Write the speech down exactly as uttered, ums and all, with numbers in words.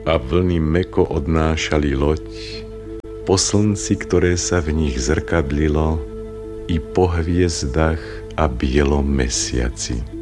a vlny mäko odnášali loď, po slnci, ktoré sa v nich zrkadlilo, i po hviezdach a bielom mesiaci.